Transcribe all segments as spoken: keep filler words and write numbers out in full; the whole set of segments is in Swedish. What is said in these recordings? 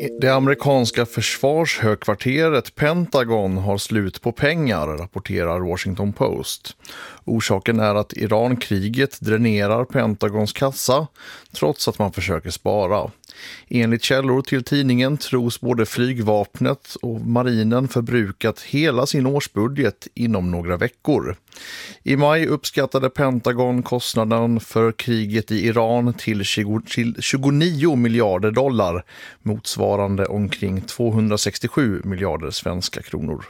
Det amerikanska försvarshögkvarteret Pentagon har slut på pengar, rapporterar Washington Post. Orsaken är att Iran-kriget dränerar Pentagons kassa trots att man försöker spara. Enligt källor till tidningen tros både flygvapnet och marinen förbrukat hela sin årsbudget inom några veckor. I maj uppskattade Pentagon kostnaden för kriget i Iran till tjugonio miljarder dollar, motsvarande omkring tvåhundrasextiosju miljarder svenska kronor.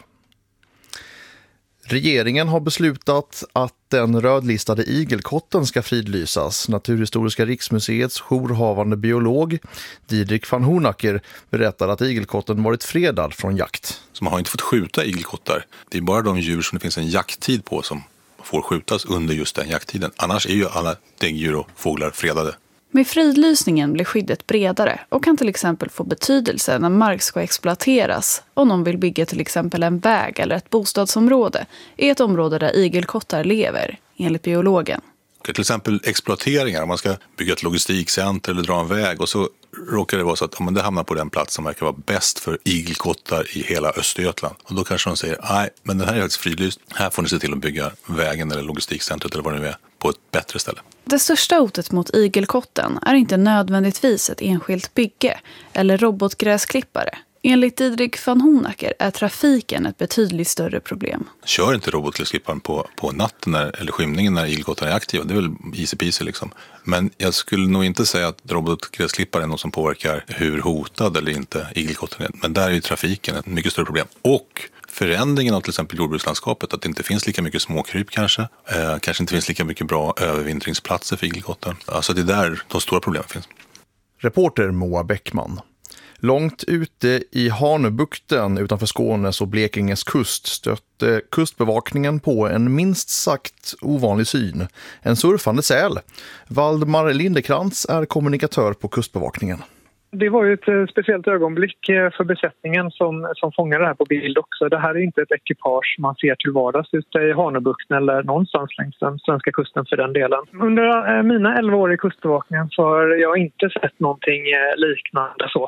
Regeringen har beslutat att den rödlistade igelkotten ska fridlysas. Naturhistoriska riksmuseets jourhavande biolog Didrik van Hoenacker berättar att igelkotten varit fredad från jakt. Så man har inte fått skjuta igelkottar. Det är bara de djur som det finns en jakttid på som får skjutas under just den jakttiden. Annars är ju alla däggdjur och fåglar fredade. Med fridlysningen blir skyddet bredare och kan till exempel få betydelse när mark ska exploateras. Om någon vill bygga till exempel en väg eller ett bostadsområde i ett område där igelkottar lever, enligt biologen. Till exempel exploateringar, om man ska bygga ett logistikcenter eller dra en väg och så råkar det vara så att ja, men det hamnar på den plats som verkar vara bäst för igelkottar i hela Östergötland. Och då kanske de säger, nej men den här är faktiskt fridlyst, här får ni se till att bygga vägen eller logistikcentret eller vad det nu är på ett bättre ställe. Det största hotet mot igelkotten är inte nödvändigtvis ett enskilt bygge eller robotgräsklippare. Enligt Didrik van Hoenacker är trafiken ett betydligt större problem. Kör inte robotgräsklipparen på, på natten när, eller skymningen när igelkottarna är aktiva. Det är väl easy peasy liksom. Men jag skulle nog inte säga att robotgräsklipparen är något som påverkar hur hotad eller inte igelkotten är. Men där är ju trafiken ett mycket större problem. Och förändringen av till exempel jordbrukslandskapet, att det inte finns lika mycket småkryp kanske. Eh, kanske inte finns lika mycket bra övervintringsplatser för igelkotten. Alltså det är där de stora problemen finns. Reporter Moa Bäckman. Långt ute i Hanöbukten utanför Skånes och Blekinges kust stötte kustbevakningen på en minst sagt ovanlig syn. En surfande säl. Valdemar Lindekrantz är kommunikatör på kustbevakningen. Det var ju ett speciellt ögonblick för besättningen som, som fångade det här på bild också. Det här är inte ett ekipage man ser till vardags ute i Hanöbukten eller någonstans längs den svenska kusten för den delen. Under mina elva år i kustbevakningen så har jag inte sett någonting liknande så.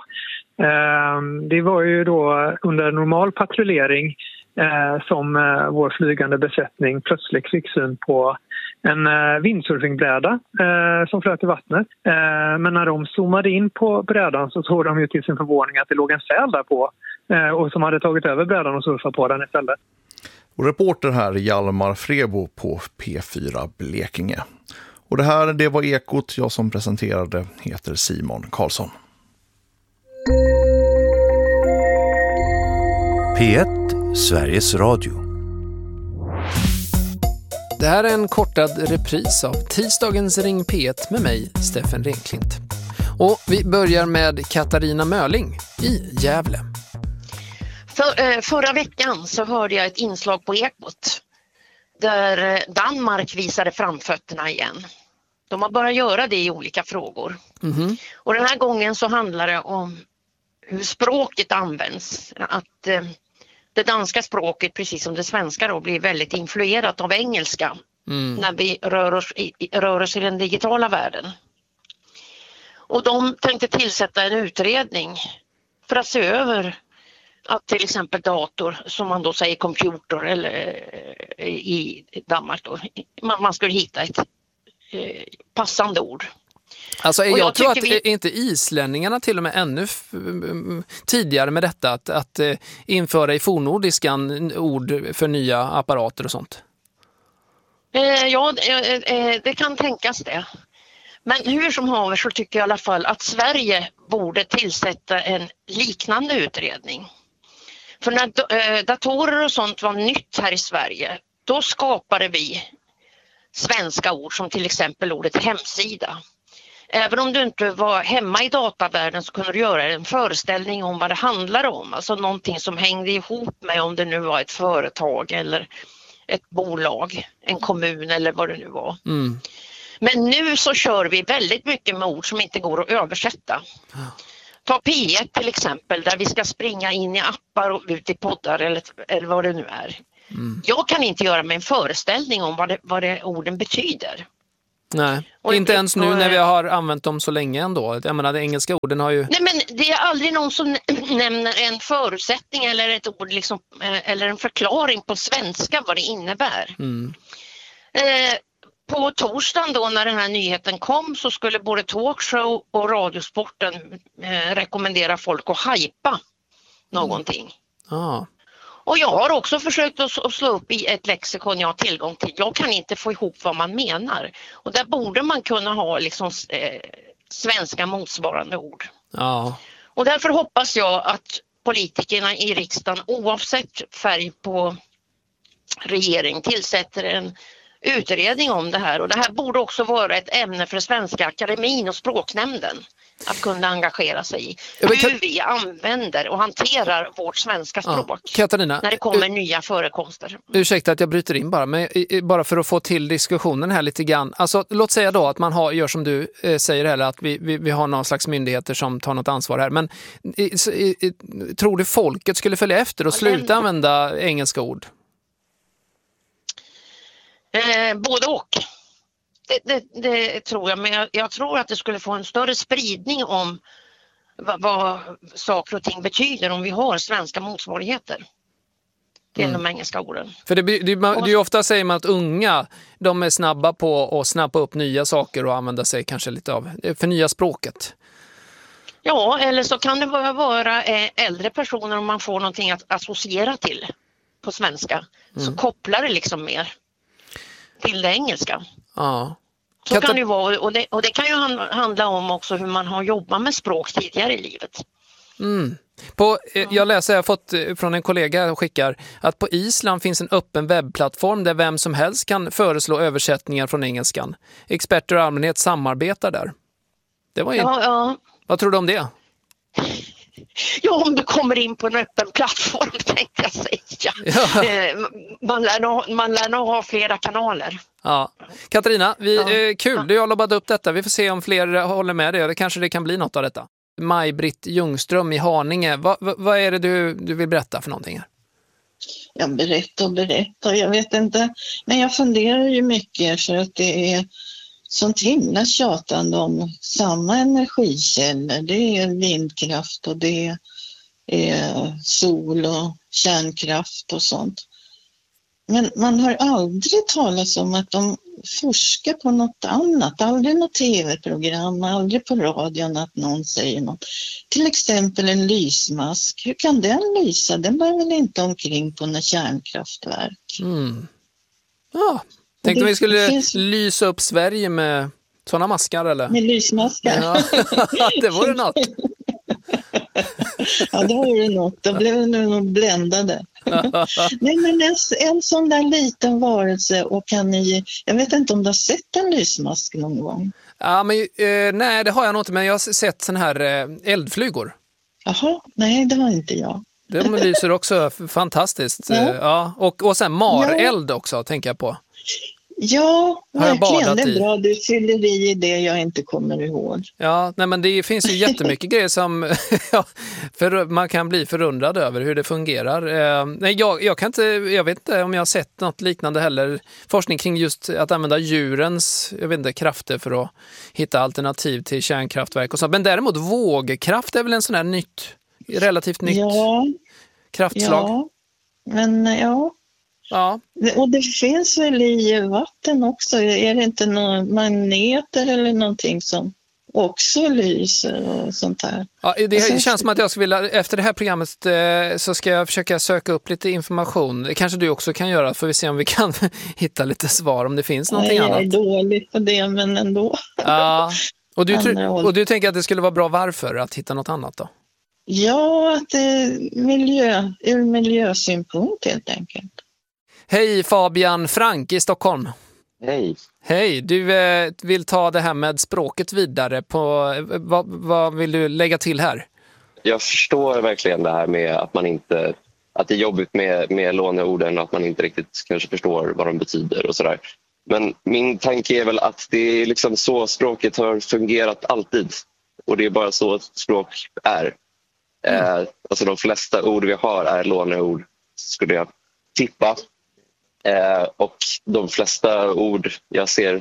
Det var ju då under normal patrullering som vår flygande besättning plötsligt fick syn på en windsurfingbräda som flöt i vattnet. Men när de zoomade in på brädan så såg de ju till sin förvåning att det låg en säl där på och som hade tagit över brädan och surfat på den istället. Och reporter här Hjalmar Frebo på P fyra Blekinge. Och det här, det var Ekot. Jag som presenterade heter Simon Karlsson. P ett, Sveriges Radio. Det här är en kortad repris av tisdagens Ring P ett med mig, Steffen Renklint. Och vi börjar med Katarina Möling i Gävle. För, eh, förra veckan så hörde jag ett inslag på Ekot där Danmark visade framfötterna igen. De har börjat göra det i olika frågor. Mm-hmm. Och den här gången så handlar det om hur språket används. Att eh, det danska språket, precis som det svenska då, blir väldigt influerat av engelska mm. när vi rör oss i, rör oss i den digitala världen. Och de tänkte tillsätta en utredning för att se över att till exempel dator, som man då säger computer eller i Danmark då, man, man skulle hitta ett eh, passande ord. Alltså jag, jag tror att vi... är inte islänningarna till och med ännu f- tidigare med detta att, att uh, införa i fornnordiskan ord för nya apparater och sånt? Eh, ja, eh, det kan tänkas det. Men hur som haver så tycker jag i alla fall att Sverige borde tillsätta en liknande utredning. För när äh, datorer och sånt var nytt här i Sverige, då skapade vi svenska ord som till exempel ordet hemsida. Även om du inte var hemma i datavärlden så kunde du göra en föreställning om vad det handlar om. Alltså någonting som hängde ihop med om det nu var ett företag eller ett bolag, en kommun eller vad det nu var. Mm. Men nu så kör vi väldigt mycket med ord som inte går att översätta. Ta P ett till exempel, där vi ska springa in i appar och ut i poddar eller, eller vad det nu är. Mm. Jag kan inte göra mig en föreställning om vad, det, vad det orden betyder. Nej, Och inte det- ens nu och- när vi har använt dem så länge ändå. Jag menar, de engelska orden har ju... Nej, men det är aldrig någon som nämner en förutsättning eller ett ord liksom, eh, eller en förklaring på svenska vad det innebär. Mm. Eh, på torsdagen då när den här nyheten kom så skulle både talkshow och radiosporten eh, rekommendera folk att hypa någonting. Ja. Och jag har också försökt att s- att slå upp i ett lexikon jag har tillgång till. Jag kan inte få ihop vad man menar. Och där borde man kunna ha liksom, eh, svenska motsvarande ord. Ja. Och därför hoppas jag att politikerna i riksdagen oavsett färg på regering tillsätter en utredning om det här. Och det här borde också vara ett ämne för Svenska Akademin och Språknämnden att kunna engagera sig i. Ja, men Hur Kat- vi använder och hanterar vårt svenska Ja. språk Katarina, när det kommer u- nya förekomster. ursäkta att jag bryter in bara, men i- i- bara för att få till diskussionen här lite grann. Alltså, låt säga då att man har, gör som du eh, säger här, att vi, vi, vi har någon slags myndigheter som tar något ansvar här. Men i, så- i, i, tror du folket skulle följa efter och Ja, sluta men- använda engelska ord? Eh, både och. Det, det, det tror jag, men jag, jag tror att det skulle få en större spridning om vad, vad saker och ting betyder om vi har svenska motsvarigheter till de engelska orden. För det, blir- det, man- det är ju ofta säger man att unga, de är snabba på att snappa upp nya saker och använda sig kanske lite av, förnya språket. Ja, eller så kan det vara, vara eh, äldre personer om man får någonting att associera till på svenska. Så kopplar det liksom mer till det engelska. Ja. Så Katar- kan det ju vara, och det, och det kan ju han- handla om också hur man har jobbat med språk tidigare i livet. På, eh, jag läser, jag har fått eh, från en kollega jag skickar att på Island finns en öppen webbplattform där vem som helst kan föreslå översättningar från engelskan. Experter och allmänhet samarbetar där. Det var ju, Ja, ja. Vad tror du om det? Ja, om du kommer in på en öppen plattform tänkte jag säga. Ja. Eh, Man lär, nog, man lär nog ha flera kanaler. Ja. Katarina, vi, Ja. eh, kul, du har lobbat upp detta. Vi får se om fler håller med dig. Eller kanske det kan bli något av detta. Maj-Britt Ljungström i Haninge. Va, va, vad är det du, du vill berätta för någonting här? Jag berättar och berättar, jag vet inte. Men jag funderar ju mycket för att det är sånt himla tjatande om samma energikällor. Det är vindkraft och det är sol och kärnkraft och sånt. Men man har aldrig talat om att de forskar på något annat. Aldrig något tv-program, aldrig på radion att någon säger något. Till exempel en lysmask. Hur kan den lysa? Den bär väl inte omkring på något kärnkraftverk? Mm. Ja, tänkte Det vi skulle finns- lysa upp Sverige med sådana maskar eller? Med lysmaskar? Ja, det vore något. Ja, det vore något. Då blev vi nog bländade. Nej, men en, en sån där liten varelse och kan ni... Jag vet inte om du har sett en lysmask någon gång? Ja, men, eh, nej, det har jag nog inte, men jag har sett sån här eh, eldflygor. Jaha, nej det har inte jag. De lyser också f- fantastiskt. Ja. Eh, ja. Och, och sen mareld också, tänker jag på. Ja, Har jag verkligen. badat Det i? är bra. Du fyller i det jag inte kommer ihåg. Ja, nej, men det finns ju jättemycket grejer som ja, för, man kan bli förundrad över hur det fungerar. Eh, nej, jag, jag, kan inte, jag vet inte om jag har sett något liknande heller. Forskning kring just att använda djurens jag vet inte, krafter för att hitta alternativ till kärnkraftverk och sånt. Men däremot vågkraft är väl en sån här nytt, relativt nytt Ja, kraftslag. ja. Men ja. Ja. Och det finns väl i vatten också. Är det inte några magneter eller någonting som också lyser och sånt här? Ja, det sen- känns som att jag skulle vilja, efter det här programmet eh, så ska jag försöka söka upp lite information. Det kanske du också kan göra, för vi se om vi kan hitta lite svar om det finns någonting Nej, jag är annat. dålig på det, men ändå. Ja. Och, du, tr- Andra håll. och du tänker att det skulle vara bra varför att hitta något annat då? Ja, att det är miljö, ur miljösynpunkt helt enkelt. Hej Fabian Frank i Stockholm. Hej. Hej, du eh, vill ta det här med språket vidare. På, eh, vad, vad vill du lägga till här? Jag förstår verkligen det här med att man inte att det är jobbigt med, med låneorden och att man inte riktigt kanske förstår vad de betyder och sådär. Men min tanke är väl att det är liksom så språket har fungerat alltid. Och det är bara så språk är. Mm. Eh, alltså de flesta ord vi har är låneord, skulle jag tippa. Eh, och de flesta ord jag ser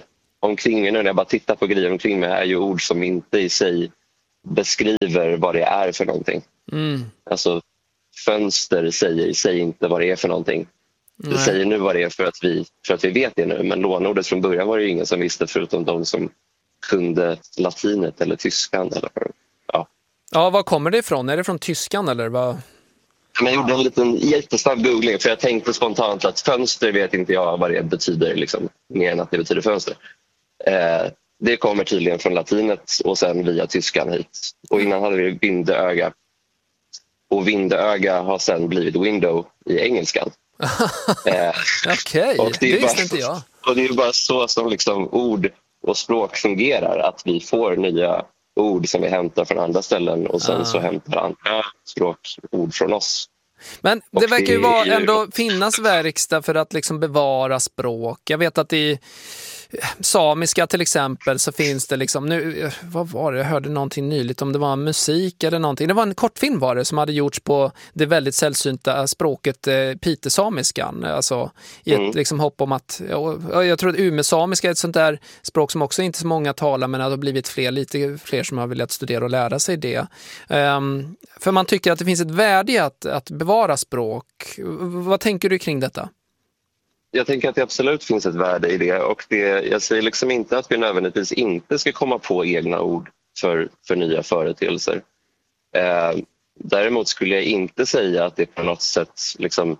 omkring mig nu när jag bara tittar på grejer omkring mig är ju ord som inte i sig beskriver vad det är för någonting. Mm. Alltså fönster säger i sig inte vad det är för någonting. Det säger nu vad det är för att vi, för att vi vet det nu. Men lånordet från början var det ju ingen som visste förutom de som kunde latinet eller tyskan. Eller, ja. Ja, var kommer det ifrån? Är det från tyskan eller vad? Jag gjorde en liten jättesnabb googling för jag tänkte spontant att fönster vet inte jag vad det betyder, liksom, mer än att det betyder fönster. Eh, det kommer tydligen från latinet och sen via tyskan hit. Och innan hade vi vindeöga. Och vindeöga har sen blivit window i engelskan. eh, Okej, okay. Det visste inte jag. Och det är bara så som liksom ord och språk fungerar, att vi får nya ord som vi hämtar från andra ställen och sen ah. så hämtar andra språk ord från oss. Men det och verkar ju vara ändå finnas verkstad för att liksom bevara språk. Jag vet att i samiska till exempel så finns det liksom nu, vad var det, jag hörde någonting nyligt om det var musik eller någonting. Det var en kortfilm var det som hade gjorts på det väldigt sällsynta språket eh, pitesamiskan, alltså i ett mm. liksom hopp om att jag, jag tror att umesamiska är ett sånt där språk som också inte så många talar, men det har blivit fler, lite fler som har velat studera och lära sig det. Um, för man tycker att det finns ett värde i att, att bevara språk. Vad tänker du kring detta? Jag tänker att det absolut finns ett värde i det, och det, jag säger liksom inte att vi nödvändigtvis inte ska komma på egna ord för, för nya företeelser. Eh, däremot skulle jag inte säga att det på något sätt liksom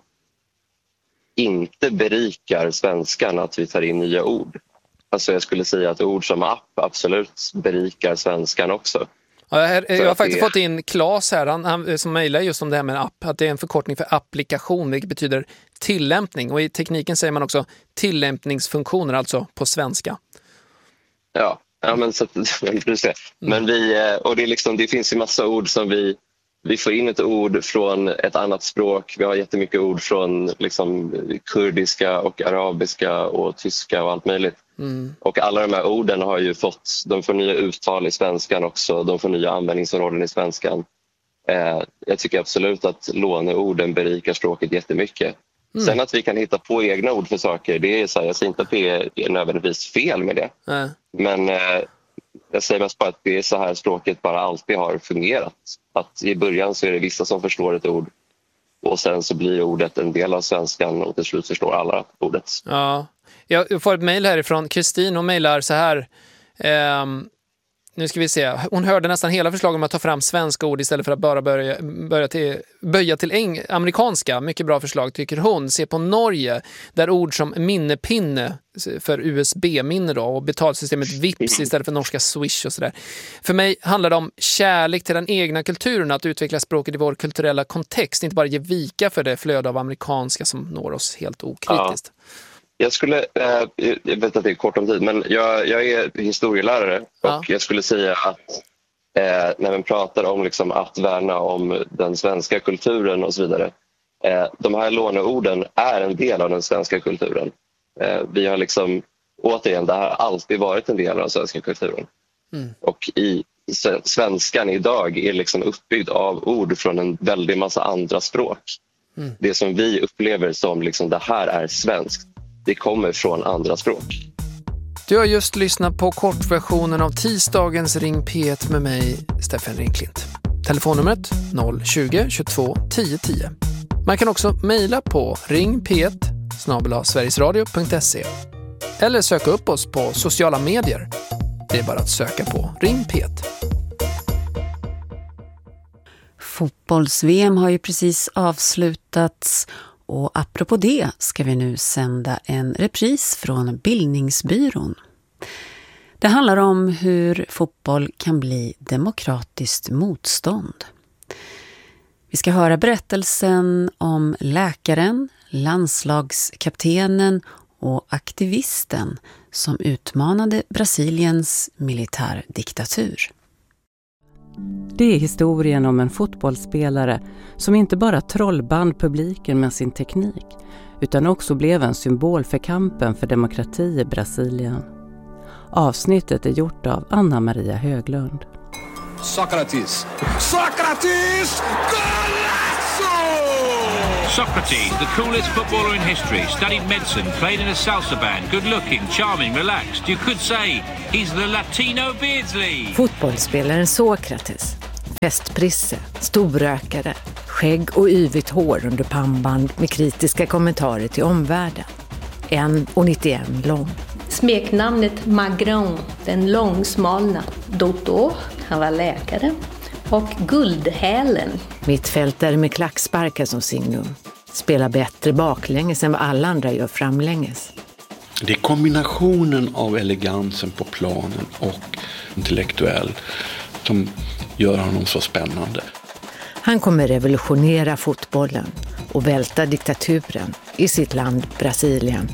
inte berikar svenskan att vi tar in nya ord. Alltså jag skulle säga att ord som app absolut berikar svenskan också. Ja, jag, jag har faktiskt det... fått in Claes här han, han, som mejlar just om det här med en app, att det är en förkortning för applikation, vilket betyder tillämpning, och i tekniken säger man också tillämpningsfunktioner, alltså på svenska. Ja, ja men så du ser. Men vi, och det är liksom, det finns ju massa ord som vi vi får in ett ord från ett annat språk. Vi har jättemycket ord från liksom kurdiska och arabiska och tyska och allt möjligt. Mm. Och alla de här orden har ju fått, de får nya uttal i svenskan också, de får nya användningsområden i svenskan. Eh, jag tycker absolut att låneorden berikar språket jättemycket. Mm. Sen att vi kan hitta på egna ord för saker, det är så här, jag säger inte att det är, är nödvändigtvis fel med det. Mm. Men eh, jag säger mest bara att det är så här språket bara alltid har fungerat. Att i början så är det vissa som förstår ett ord och sen så blir ordet en del av svenskan och till slut förstår alla ordet. Ja, jag får ett mejl härifrån. Kristin, hon mejlar så här. Ehm, nu ska vi se. Hon hörde nästan hela förslaget om att ta fram svenska ord istället för att bara börja, börja till, böja till eng, amerikanska. Mycket bra förslag tycker hon. Se på Norge där ord som minnepinne för U S B-minne då, och betalsystemet Vips istället för norska Swish och sådär. För mig handlar det om kärlek till den egna kulturen, att utveckla språket i vår kulturella kontext, inte bara ge vika för det flöde av amerikanska som når oss helt okritiskt. Ja. Jag skulle, eh, jag vet att det är kort om tid, men jag, jag är historielärare och ja. jag skulle säga att eh, när man pratar om liksom att värna om den svenska kulturen och så vidare, eh, de här låneorden är en del av den svenska kulturen. Eh, vi har liksom, återigen, det har alltid varit en del av den svenska kulturen. Mm. Och i svenskan idag är liksom uppbyggd av ord från en väldig massa andra språk. Mm. Det som vi upplever som liksom, det här är svenskt, det kommer från andra språk. Du har just lyssnat på kortversionen av tisdagens Ring P ett med mig, Steffen Ringklint. Telefonnumret noll tjugo, tjugotvå, tio tio. Man kan också mejla på ring p ett snabel-a sverigesradio punkt se eller söka upp oss på sociala medier. Det är bara att söka på Ring P ett. Fotbolls-V M har ju precis avslutats. Och apropå det ska vi nu sända en repris från Bildningsbyrån. Det handlar om hur fotboll kan bli demokratiskt motstånd. Vi ska höra berättelsen om läkaren, landslagskaptenen och aktivisten som utmanade Brasiliens militärdiktatur. Det är historien om en fotbollsspelare som inte bara trollband publiken med sin teknik utan också blev en symbol för kampen för demokrati i Brasilien. Avsnittet är gjort av Anna Maria Höglund. Sócrates! Sócrates! Golaço! Socrates, the coolest footballer in history, studied medicine, played in a salsa band, good looking, charming, relaxed. You could say he's the Latino Beardsley. Fotbollsspelaren Sokrates. Festprisse, storrökare, skägg och yvigt hår under pannband med kritiska kommentarer till omvärlden. en komma nittioen lång. Smeknamnet Magron, den långsmalna. Doktor, han var läkare. Och Guldhälen. Mittfältare med klacksparkar som signum. Spelar bättre baklänges än vad alla andra gör framlänges. Det är kombinationen av elegansen på planen och intellektuell som gör honom så spännande. Han kommer revolutionera fotbollen och välta diktaturen i sitt land Brasilien.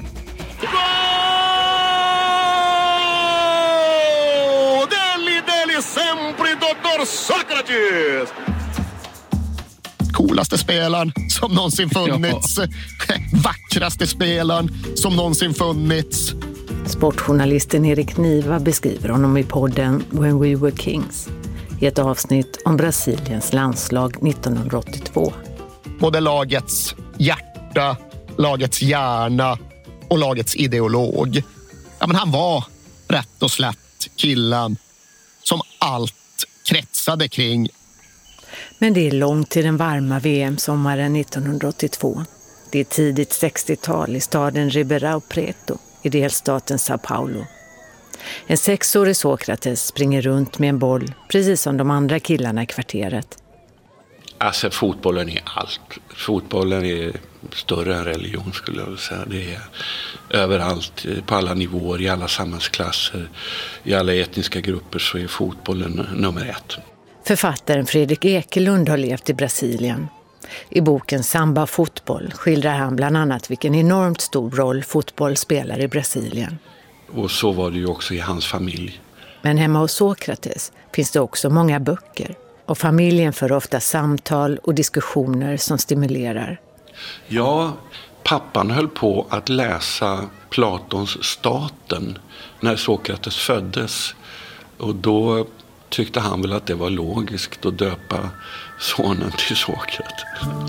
Sokrates! Coolaste spelaren som någonsin funnits. Ja. Vackraste spelaren som någonsin funnits. Sportjournalisten Erik Niva beskriver honom i podden When We Were Kings i ett avsnitt om Brasiliens landslag nittonhundraåttiotvå. Både lagets hjärta, lagets hjärna och lagets ideolog. Ja, men han var rätt och slätt killen som allt kretsade kring. Men det är långt till den varma V M-sommaren nittonhundraåttiotvå. Det är tidigt sextiotal i staden Ribeirão Preto i delstaten São Paulo. En sexårig Sokrates springer runt med en boll, precis som de andra killarna i kvarteret. Alltså fotbollen är allt. Fotbollen är större än religion skulle jag vilja säga. Det är överallt, på alla nivåer, i alla samhällsklasser, i alla etniska grupper så är fotbollen nummer ett. Författaren Fredrik Ekelund har levt i Brasilien. I boken Samba fotboll skildrar han bland annat vilken enormt stor roll fotboll spelar i Brasilien. Och så var det ju också i hans familj. Men hemma hos Sokrates finns det också många böcker. Och familjen för ofta samtal och diskussioner som stimulerar. Ja, pappan höll på att läsa Platons Staten när Sokrates föddes. Och då tyckte han väl att det var logiskt att döpa sonen till Sokrates.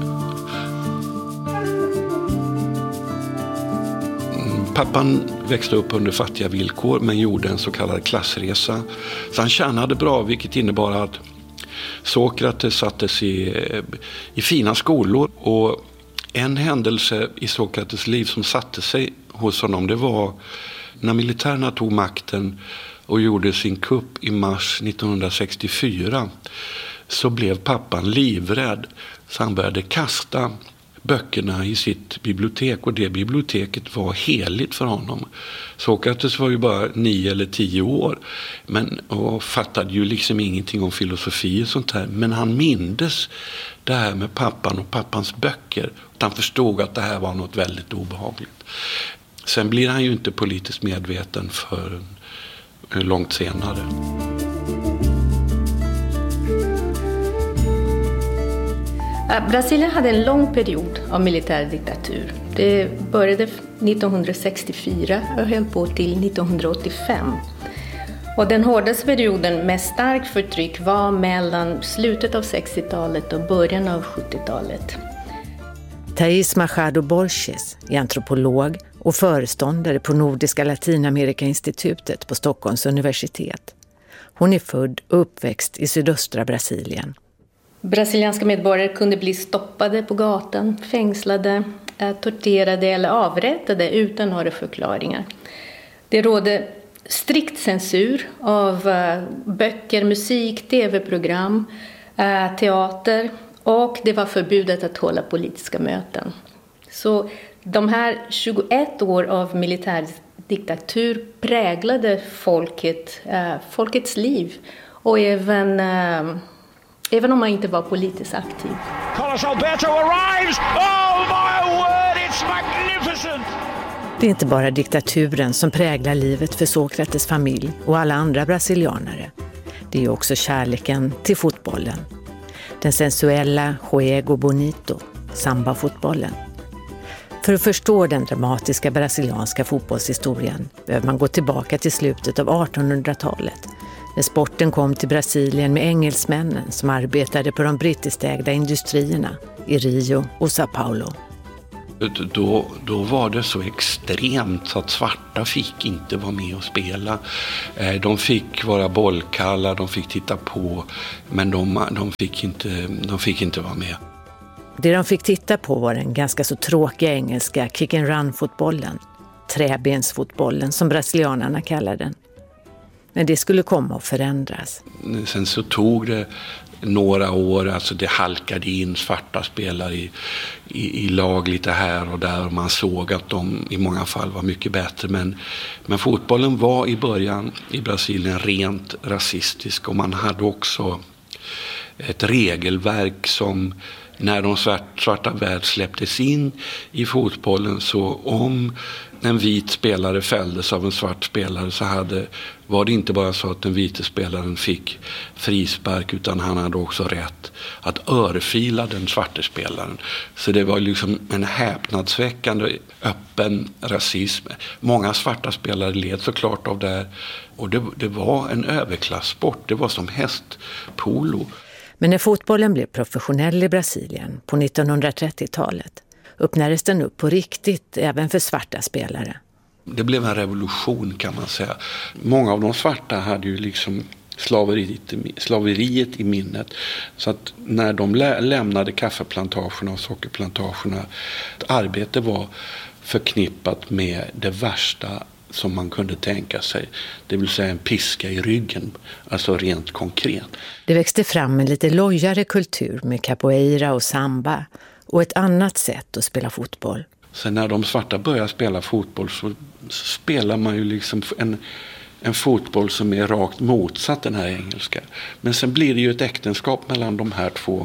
Pappan växte upp under fattiga villkor men gjorde en så kallad klassresa. Så han tjänade bra, vilket innebar att Sokrates sattes i, i fina skolor. Och en händelse i Sokrates liv som satte sig hos honom, det var när militärerna tog makten och gjorde sin kupp i mars nittonhundrasextiofyra, så blev pappan livrädd. Så han började kasta böckerna i sitt bibliotek, och det biblioteket var heligt för honom. Sokrates var ju bara nio eller tio år men, och fattade ju liksom ingenting om filosofi och sånt här. Men han mindes det här med pappan och pappans böcker. Han förstod att det här var något väldigt obehagligt. Sen blir han ju inte politiskt medveten för långt senare. Brasilien hade en lång period av militärdiktatur. Det började nittonhundrasextiofyra och höll på till nittonhundraåttiofem. Och den hårdaste perioden med stark förtryck var mellan slutet av sextiotalet och början av sjuttiotalet. Thais Machado Borges är antropolog och föreståndare på Nordiska Latinamerika-institutet på Stockholms universitet. Hon är född och uppväxt i sydöstra Brasilien. Brasilianska medborgare kunde bli stoppade på gatan, fängslade, torterade eller avrättade utan några förklaringar. Det rådde strikt censur av böcker, musik, tv-program, teater, och det var förbjudet att hålla politiska möten. Så de här tjugoett år av militärdiktatur präglade folket, folkets liv, och även Även om man inte var politiskt aktiv. Carlos Alberto arrives! Oh my word, it's magnificent! Det är inte bara diktaturen som präglar livet för Sokrates familj och alla andra brasilianare. Det är också kärleken till fotbollen. Den sensuella Juego Bonito, samba-fotbollen. För att förstå den dramatiska brasilianska fotbollshistorien behöver man gå tillbaka till slutet av artonhundratalet, När sporten kom till Brasilien med engelsmännen som arbetade på de brittisktägda industrierna i Rio och São Paulo. Då, då var det så extremt så att svarta fick inte vara med och spela. De fick vara bollkallar, de fick titta på, men de, de, fick inte, de fick inte vara med. Det de fick titta på var den ganska så tråkiga engelska kick-and-run-fotbollen. Träbensfotbollen som brasilianerna kallar den. Men det skulle komma att förändras. Sen så tog det några år, alltså det halkade in svarta spelare i, i, i lag lite här och där. Och man såg att de i många fall var mycket bättre. Men, men fotbollen var i början i Brasilien rent rasistisk. Och man hade också ett regelverk som när de svarta värld släpptes in i fotbollen, så om en vit spelare fälldes av en svart spelare så hade, var det inte bara så att den vita spelaren fick frispark, utan han hade också rätt att örfila den svarte spelaren. Så det var liksom en häpnadsväckande öppen rasism. Många svarta spelare led såklart av det här, och det, det var en överklasssport. Det var som hästpolo. Men när fotbollen blev professionell i Brasilien på nittonhundratrettiotalet öppnades den upp på riktigt även för svarta spelare. Det blev en revolution kan man säga. Många av de svarta hade ju liksom slaveriet, slaveriet i minnet. Så att när de lä- lämnade kaffeplantagerna och sockerplantagerna, arbete var förknippat med det värsta som man kunde tänka sig. Det vill säga en piska i ryggen, alltså rent konkret. Det växte fram en lite lojare kultur med capoeira och samba och ett annat sätt att spela fotboll. Sen när de svarta börjar spela fotboll så spelar man ju liksom en, en fotboll som är rakt motsatt den här engelska. Men sen blir det ju ett äktenskap mellan de här två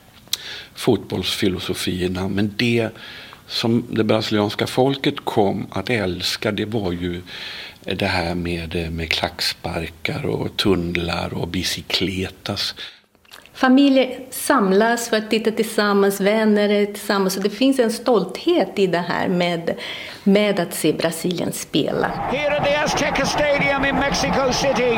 fotbollsfilosofierna. Men det som det brasilianska folket kom att älska, det var ju det här med, med klacksparkar och tunnlar och bicicletas. Familjer samlas för att titta tillsammans, vänner tillsammans. Och det finns en stolthet i det här med, med att se Brasilien spela. Here at the Azteca Stadium in Mexico City.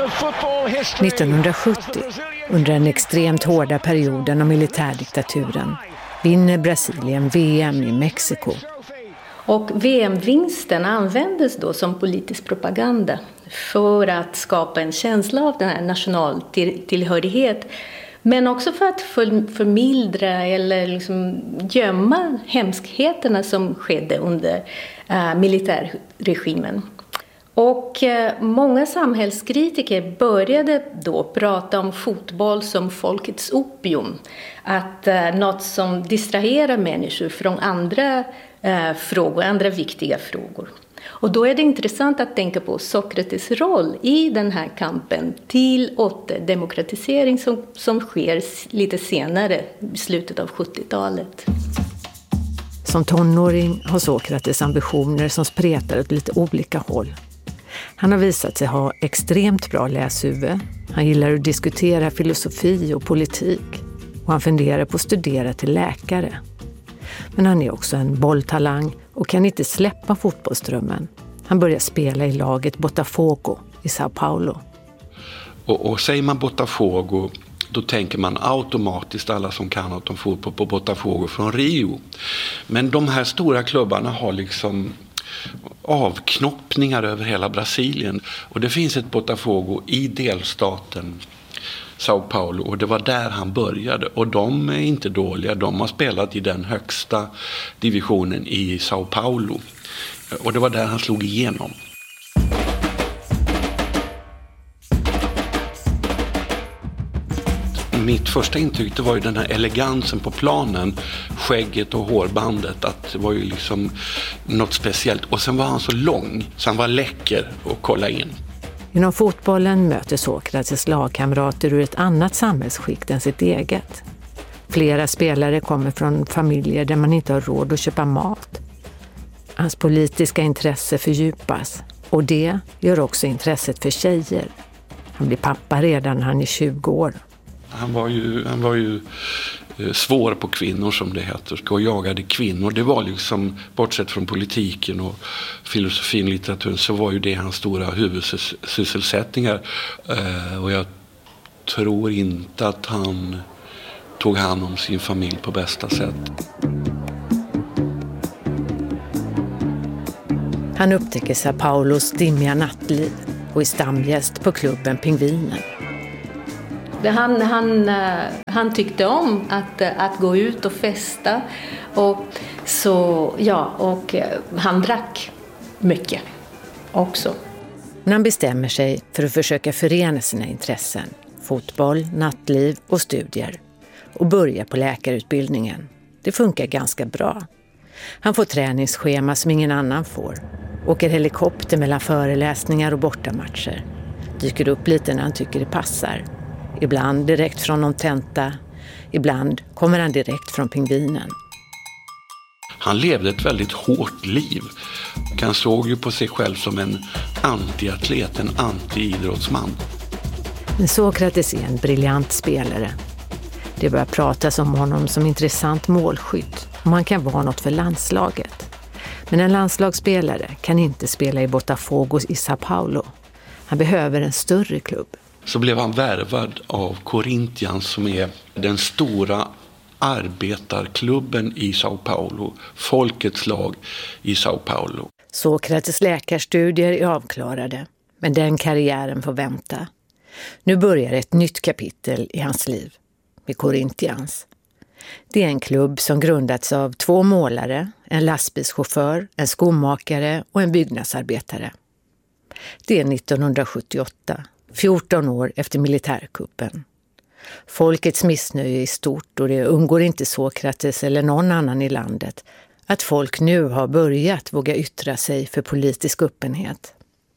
nittonhundrasjuttio, under den extremt hårda perioden av militärdiktaturen, vinner Brasilien V M i Mexiko. Och V M-vinsten användes då som politisk propaganda för att skapa en känsla av den här nationaltillhörighet. Men också för att förmildra eller liksom gömma hemskheterna som skedde under uh, militärregimen. Och uh, många samhällskritiker började då prata om fotboll som folkets opium. Att uh, något som distraherar människor från andra uh, frågor, andra viktiga frågor. Och då är det intressant att tänka på Sokrates roll i den här kampen till återdemokratisering som, som sker lite senare, i slutet av sjuttiotalet. Som tonåring har Sokrates ambitioner som spretar åt lite olika håll. Han har visat sig ha extremt bra läshuvud. Han gillar att diskutera filosofi och politik. Och han funderar på att studera till läkare. Men han är också en bolltalang och kan inte släppa fotbollsdrömmen. Han börjar spela i laget Botafogo i São Paulo. Och, och säger man Botafogo, då tänker man automatiskt, alla som kan något om fotboll, på Botafogo från Rio. Men de här stora klubbarna har liksom avknoppningar över hela Brasilien. Och det finns ett Botafogo i delstaten São Paulo, och det var där han började. Och de är inte dåliga, de har spelat i den högsta divisionen i São Paulo. Och det var där han slog igenom. Mitt första intryck, det var ju den här elegansen på planen, skägget och hårbandet, att det var ju liksom något speciellt. Och sen var han så lång så han var läcker att kolla in. Inom fotbollen möter Sokrates lagkamrater ur ett annat samhällsskikt än sitt eget. Flera spelare kommer från familjer där man inte har råd att köpa mat. Hans politiska intresse fördjupas, och det gör också intresset för tjejer. Han blir pappa redan när han är tjugo år. Han var ju, han var ju svår på kvinnor som det heter, och jagade kvinnor. Det var liksom, bortsett från politiken och filosofin och litteraturen, så var ju det hans stora huvudsysselsättningar. Och jag tror inte att han tog hand om sin familj på bästa sätt. Han upptäcker Sao Paulos dimmiga nattliv och är stamgäst på klubben Pingvinen. Han, han, han tyckte om att, att gå ut och festa, och, så, ja, och han drack mycket också. Men han bestämmer sig för att försöka förena sina intressen, fotboll, nattliv och studier, och börjar på läkarutbildningen. Det funkar ganska bra. Han får träningsschema som ingen annan får. Åker helikopter mellan föreläsningar och bortamatcher. Dyker upp lite när han tycker det passar. Ibland direkt från någon tenta. Ibland kommer han direkt från Pingvinen. Han levde ett väldigt hårt liv. Han såg ju på sig själv som en antiatlet, en anti-idrottsman. Men Sokrates är en briljant spelare. Det börjar pratas om honom som intressant målskytt, och man kan vara något för landslaget. Men en landslagsspelare kan inte spela i Botafogo i Sao Paulo. Han behöver en större klubb. Så blev han värvad av Corinthians, som är den stora arbetarklubben i Sao Paulo. Folkets lag i Sao Paulo. Sokrates läkarstudier är avklarade, men den karriären får vänta. Nu börjar ett nytt kapitel i hans liv med Corinthians. Det är en klubb som grundats av två målare, en lastbilschaufför, en skomakare och en byggnadsarbetare. Det är nittonhundrasjuttioåtta, fjorton år efter militärkuppen. Folkets missnöje är stort, och det undgår inte Sokrates eller någon annan i landet att folk nu har börjat våga yttra sig för politisk öppenhet.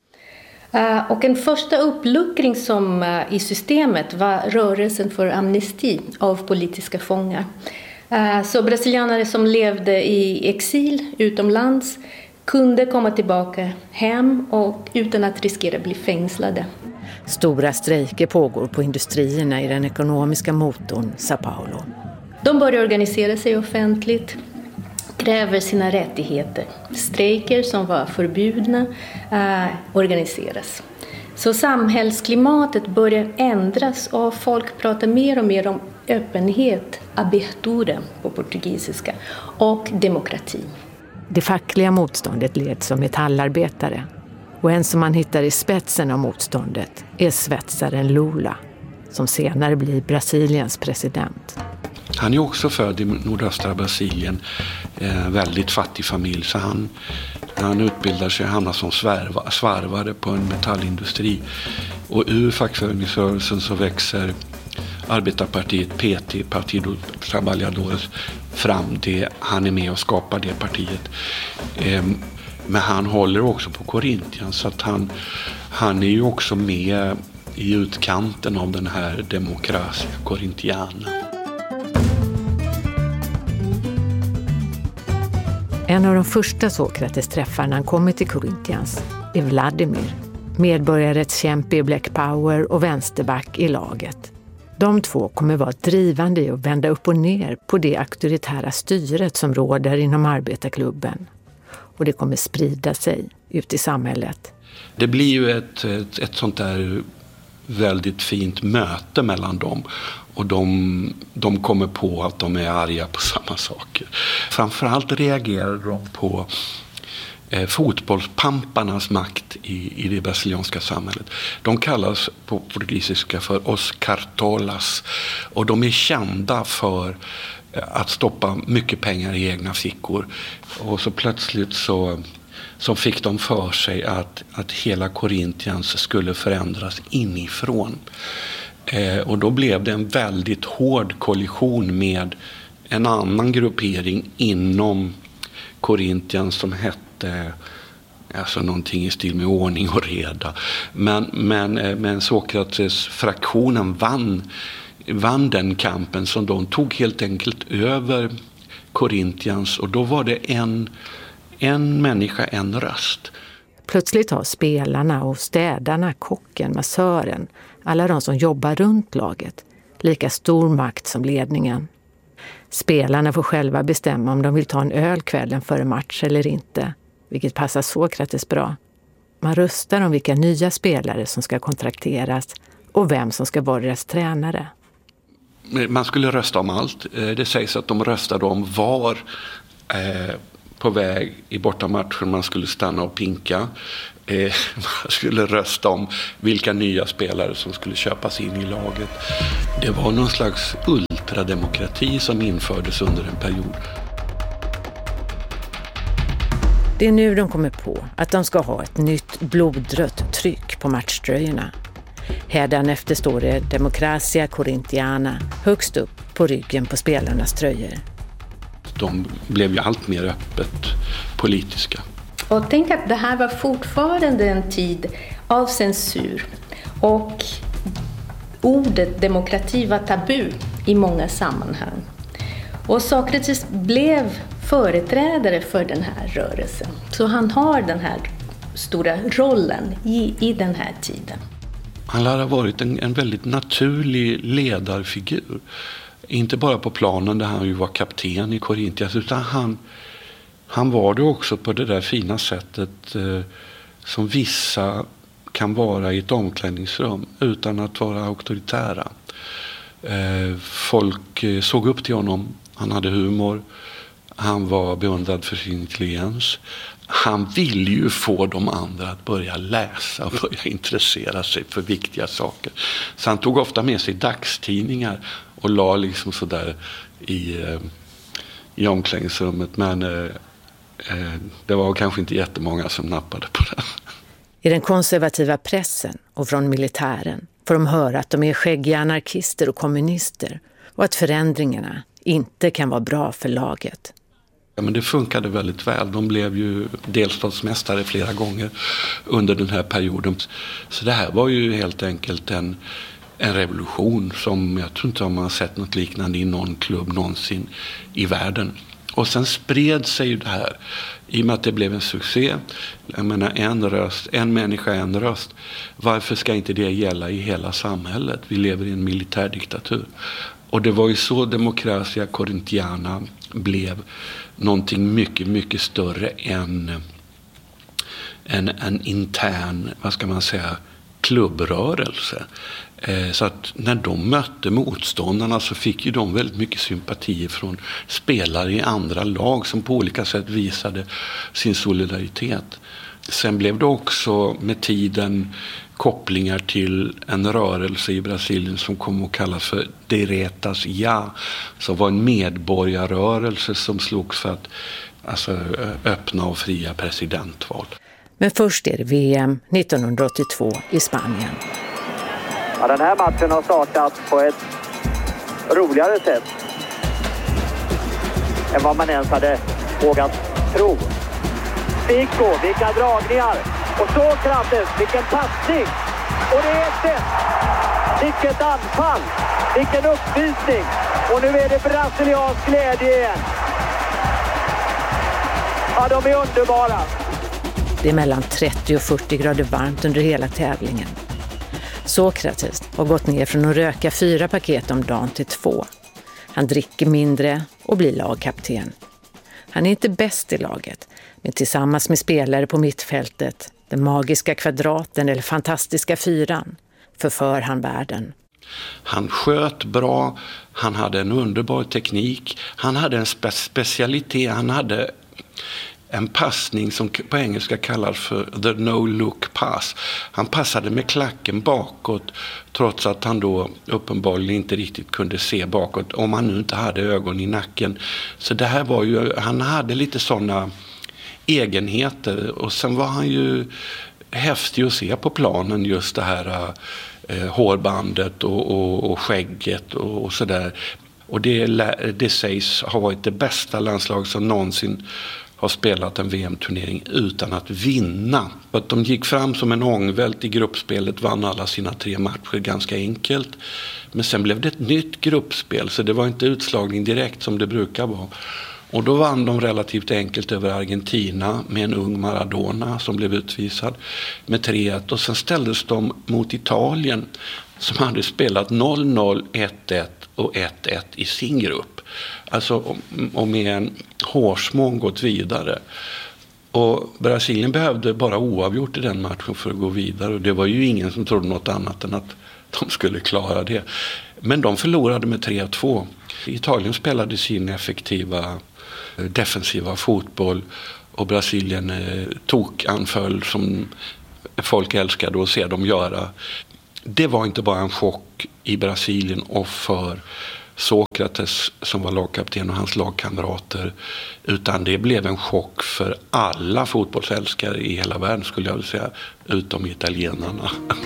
Uh, och en första uppluckring som, uh, i systemet var rörelsen för amnesti av politiska fångar. Uh, så brasilianare som levde i exil utomlands kunde komma tillbaka hem och utan att riskera bli fängslade. Stora strejker pågår på industrierna i den ekonomiska motorn Sao Paulo. De börjar organisera sig offentligt, kräver sina rättigheter. Strejker som var förbjudna eh, organiseras. Så samhällsklimatet börjar ändras, och folk pratar mer och mer om öppenhet, abertura på portugisiska, och demokrati. Det fackliga motståndet leds som metallarbetare, och en som man hittar i spetsen av motståndet är svetsaren Lula, som senare blir Brasiliens president. Han är också född i nordöstra Brasilien, eh, väldigt fattig familj, så han, när han utbildar sig hamnar som svärva, svarvare på en metallindustri. Och ur fackföreningsrörelsen så växer arbetarpartiet P T, Partido Trabalhadores, fram. Det, han är med och skapar det partiet. Eh, men han håller också på Corinthians, så att han, han är ju också med i utkanten av den här demokratiska Corinthiana. En av de första Sokrates träffar när han kommer till Corinthians är Vladimir, medborgarrättskämpe i Black Power och vänsterback i laget. De två kommer vara drivande i att vända upp och ner på det auktoritära styret som råder inom arbetarklubben. Och det kommer sprida sig ut i samhället. Det blir ju ett, ett, ett sånt där väldigt fint möte mellan dem. Och de, de kommer på att de är arga på samma saker. Framförallt reagerar de på eh, fotbollspamparnas makt i, i det brasilianska samhället. De kallas på portugisiska för os cartolas. Och de är kända för eh, att stoppa mycket pengar i egna fickor. Och så plötsligt så... Så fick de för sig att, att hela Corinthians skulle förändras inifrån. Eh, och då blev det en väldigt hård kollision med en annan gruppering inom Corinthians som hette alltså någonting i stil med ordning och reda. Men, men, men Sokrates-fraktionen vann, vann den kampen, som de tog helt enkelt över Corinthians, och då var det en... En människa, en röst. Plötsligt har spelarna och städarna, kocken, massören, alla de som jobbar runt laget, lika stor makt som ledningen. Spelarna får själva bestämma om de vill ta en öl kvällen före match eller inte, vilket passar Sokrates bra. Man röstar om vilka nya spelare som ska kontrakteras och vem som ska vara deras tränare. Man skulle rösta om allt. Det sägs att de röstade om var eh, på väg i bortamatchen man skulle stanna och pinka. Eh, man skulle rösta om vilka nya spelare som skulle köpas in i laget. Det var någon slags ultrademokrati som infördes under en period. Det är nu de kommer på att de ska ha ett nytt blodrött tryck på matchtröjorna. Hädanefter står det Democracia Corintiana högst upp på ryggen på spelarnas tröjor. De blev ju allt mer öppet politiska. Och tänk att det här var fortfarande en tid av censur. Och ordet demokrati var tabu i många sammanhang. Och Sokrates blev företrädare för den här rörelsen. Så han har den här stora rollen i, i den här tiden. Han har varit en, en väldigt naturlig ledarfigur. Inte bara på planen där han ju var kapten i Korintias, utan han, han var det också på det där fina sättet eh, som vissa kan vara i ett omklädningsrum utan att vara auktoritära. Eh, folk eh, såg upp till honom, han hade humor, han var beundrad för sin intelligens. Han ville ju få de andra att börja läsa och börja intressera sig för viktiga saker. Så han tog ofta med sig dagstidningar och la liksom sådär i, i omklädningsrummet. Men eh, det var kanske inte jättemånga som nappade på det. I den konservativa pressen och från militären får de höra att de är skäggiga anarkister och kommunister och att förändringarna inte kan vara bra för laget. Ja, men det funkade väldigt väl. De blev ju delstatsmästare flera gånger under den här perioden. Så det här var ju helt enkelt en, en revolution som jag tror inte man har sett något liknande i någon klubb någonsin i världen. Och sen spred sig ju det här i och med att det blev en succé. Jag menar, en röst, en människa, en röst. Varför ska inte det gälla i hela samhället? Vi lever i en militärdiktatur. Och det var ju så Democracia Corintiana blev någonting mycket, mycket större än en, en intern, vad ska man säga, klubbrörelse. Eh, så att när de mötte motståndarna så fick ju de väldigt mycket sympati från spelare i andra lag som på olika sätt visade sin solidaritet. Sen blev det också med tiden kopplingar till en rörelse i Brasilien som kom att kallas för Direitas Ja, som var en medborgarrörelse som slogs för att alltså, öppna och fria presidentval. Men först är det V M nittonhundraåttiotvå i Spanien. Ja, den här matchen har startat på ett roligare sätt än vad man ens hade vågat tro. Fico, vilka dragningar! Och Sokrates, vilken passning! Och det är ett ett! Vilket anfall! Vilken uppvisning! Och nu är det brasiliansk glädje igen. Ja, de är underbara. Det är mellan trettio och fyrtio grader varmt under hela tävlingen. Sokrates har gått ner från att röka fyra paket om dagen till två. Han dricker mindre och blir lagkapten. Han är inte bäst i laget, men tillsammans med spelare på mittfältet, den magiska kvadraten eller fantastiska fyran, förför han världen. Han sköt bra, han hade en underbar teknik, han hade en spe- specialitet, han hade en passning som på engelska kallas för the no-look pass. Han passade med klacken bakåt trots att han då uppenbarligen inte riktigt kunde se bakåt om han nu inte hade ögon i nacken. Så det här var ju, han hade lite sådana egenheter och sen var han ju häftig att se på planen, just det här eh, hårbandet och, och, och skägget och, och sådär. Och det, det sägs ha varit det bästa landslag som någonsin har spelat en V M-turnering utan att vinna. Att de gick fram som en ångvält i gruppspelet, vann alla sina tre matcher ganska enkelt. Men sen blev det ett nytt gruppspel, så det var inte utslagning direkt som det brukar vara. Och då vann de relativt enkelt över Argentina med en ung Maradona som blev utvisad med tre ett. Och sen ställdes de mot Italien som hade spelat noll noll, ett ett och ett ett i sin grupp. Alltså och med en hårsmån gått vidare. Och Brasilien behövde bara oavgjort i den matchen för att gå vidare. Och det var ju ingen som trodde något annat än att de skulle klara det. Men de förlorade med tre två. Italien spelade sin effektiva defensiva fotboll och Brasilien eh, tog anföll som folk älskade att se dem göra. Det var inte bara en chock i Brasilien och för Sokrates som var lagkapten och hans lagkamrater, utan det blev en chock för alla fotbollsälskare i hela världen, skulle jag vilja säga, utom italienarna.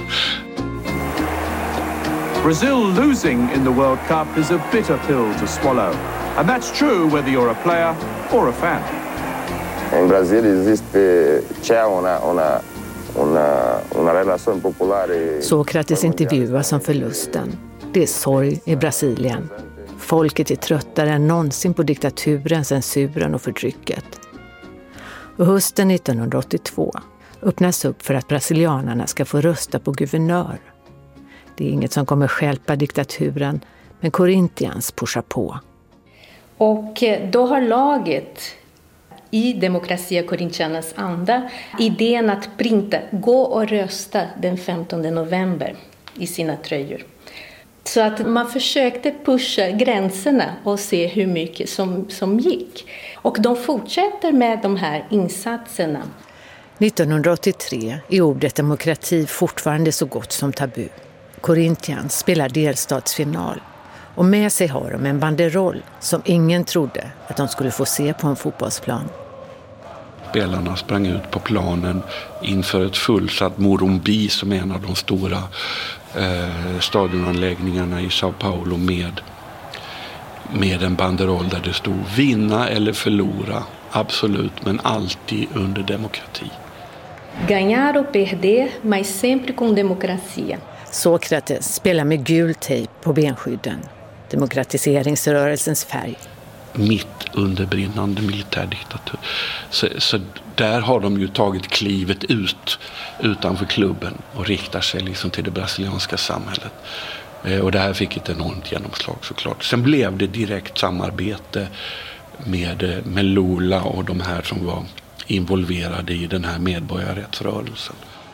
Brazil losing in the World Cup is a bitter pill to swallow. And that's true whether you're a player or a fan. In Brasil esiste c'è una una una una relazione popolare. Sokrates intervjuas om förlusten. Det är sorg i Brasilien. Folket är tröttare än någonsin på diktaturen, censuren och förtrycket. Och hösten nittonhundraåttiotvå öppnas upp för att brasilianerna ska få rösta på guvernör. Det är inget som kommer stjälpa diktaturen, men Corinthians pushar på. Och då har laget i Democracia Corintianas anda idén att printa, gå och rösta den femtonde november i sina tröjor. Så att man försökte pusha gränserna och se hur mycket som, som gick. Och de fortsätter med de här insatserna. nittonhundraåttiotre är ordet demokrati fortfarande så gott som tabu. Corinthians spelar delstatsfinal och med sig har de en banderoll som ingen trodde att de skulle få se på en fotbollsplan. Spelarna sprang ut på planen inför ett fullsatt Morumbi som är en av de stora eh, stadionanläggningarna i Sao Paulo med, med en banderoll där det stod vinna eller förlora, absolut, men alltid under demokrati. Ganhar och perder, mas sempre com democracia. Sokrates spelar med gul tejp på benskydden, demokratiseringsrörelsens färg. Mitt under brinnande militärdiktatur. Så, så där har de ju tagit klivet ut utanför klubben och riktar sig liksom till det brasilianska samhället. Eh, och det här fick ett enormt genomslag såklart. Sen blev det direkt samarbete med, med Lula och de här som var involverade i den här medborgarrättsrörelsen.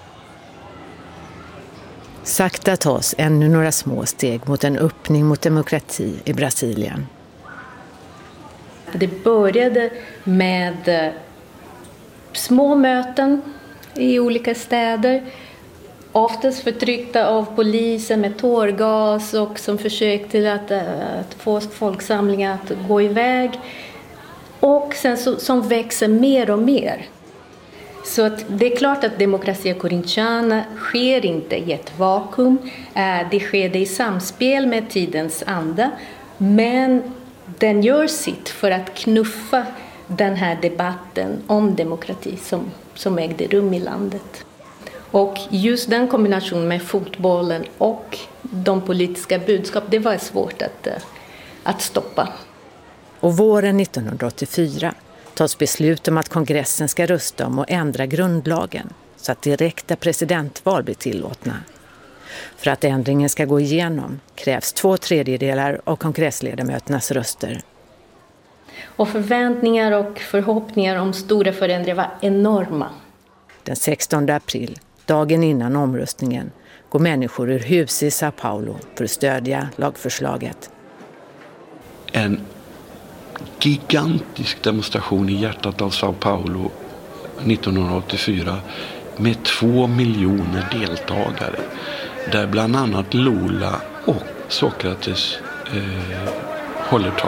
Sakta tas ännu några små steg mot en öppning mot demokrati i Brasilien. Det började med små möten i olika städer. Oftast förtryckta av polisen med tårgas och som försök till att, att få folksamlingar att gå iväg. Och sen så, som växer mer och mer. Så att det är klart att Democracia Corintiana sker inte i ett vakuum. Det sker i samspel med tidens anda. Men den gör sitt för att knuffa den här debatten om demokrati som, som ägde rum i landet. Och just den kombinationen med fotbollen och de politiska budskap, det var svårt att, att stoppa. Och våren nittonhundraåttiofyra tas beslut om att kongressen ska rösta om att ändra grundlagen så att direkta presidentval blir tillåtna. För att ändringen ska gå igenom krävs två tredjedelar av kongressledamöternas röster. Och förväntningar och förhoppningar om stora förändringar var enorma. Den sextonde april, dagen innan omröstningen, går människor ur hus i Sao Paulo för att stödja lagförslaget. En gigantisk demonstration i hjärtat av Sao Paulo nittonhundraåttiofyra med två miljoner deltagare. Där bland annat Lula och Sokrates eh, håller tal.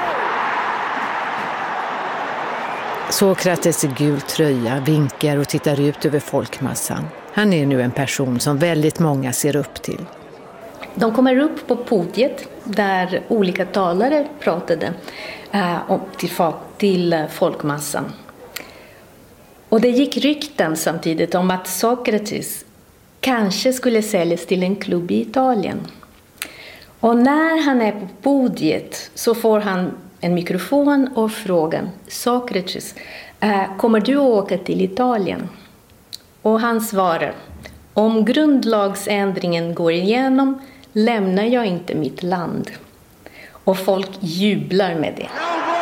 Sokrates i gul tröja vinkar och tittar ut över folkmassan. Han är nu en person som väldigt många ser upp till. De kommer upp på podiet där olika talare pratade eh, till, till folkmassan. Och det gick rykten samtidigt om att Sokrates kanske skulle säljas till en klubb i Italien. Och när han är på podiet så får han en mikrofon och frågan: Sokrates, kommer du att åka till Italien? Och han svarar: Om grundlagsändringen går igenom lämnar jag inte mitt land. Och folk jublar med det.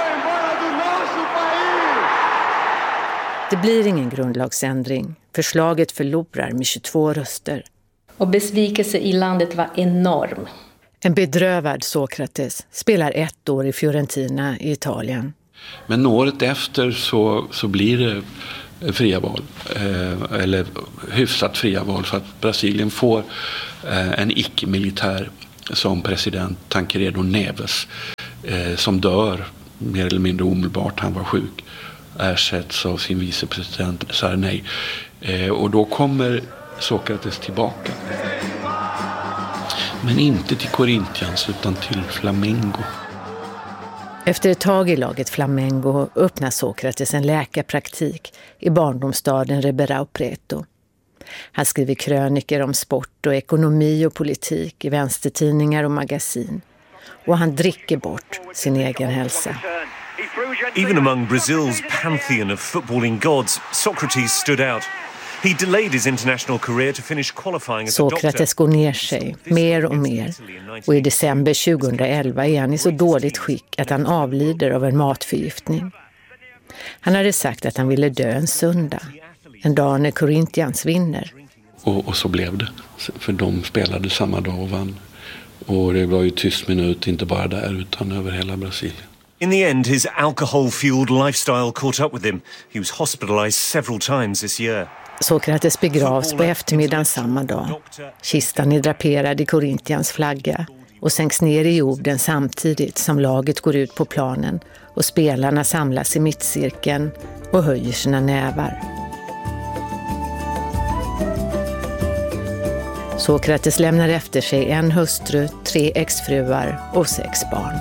Det blir ingen grundlagsändring. Förslaget förlorar med tjugotvå röster. Och besvikelse i landet var enorm. En bedrövad Sokrates spelar ett år i Fiorentina i Italien. Men året efter så, så blir det fria val. Eh, eller hyfsat fria val, för att Brasilien får eh, en icke-militär som president, Tancredo Neves, eh, som dör mer eller mindre omedelbart. Han var sjuk. Ersätts av sin vicepresident Sarney. Eh, och då kommer Sokrates tillbaka. Men inte till Corinthians utan till Flamengo. Efter ett tag i laget Flamengo öppnar Sokrates en läkarpraktik i barndomsstaden Ribeirão Preto. Han skriver kröniker om sport och ekonomi och politik i vänstertidningar och magasin. Och han dricker bort sin egen hälsa. Even among Brazil's pantheon of footballing gods, Socrates stood out. He delayed his international career to finish qualifying as a doctor. Sokrates går ner sig mer och mer. Och i december tjugohundraelva är han i så dåligt skick att han avlider av en matförgiftning. Han hade sagt att han ville dö en söndag. En dag när Corinthians vinner. Och, och så blev det. För de spelade samma dag och vann. Och det var ju tyst minut, inte bara där utan över hela Brasilien. In the end, his alcohol-fueled lifestyle caught up with him. He was hospitalized several times this year. Sokrates begravs på eftermiddagen samma dag. Kistan är draperad i Corinthians flagga och sänks ner i jorden samtidigt som laget går ut på planen och spelarna samlas i mittcirkeln och höjer sina nävar. Sokrates lämnar efter sig en hustru, tre exfruar och sex barn.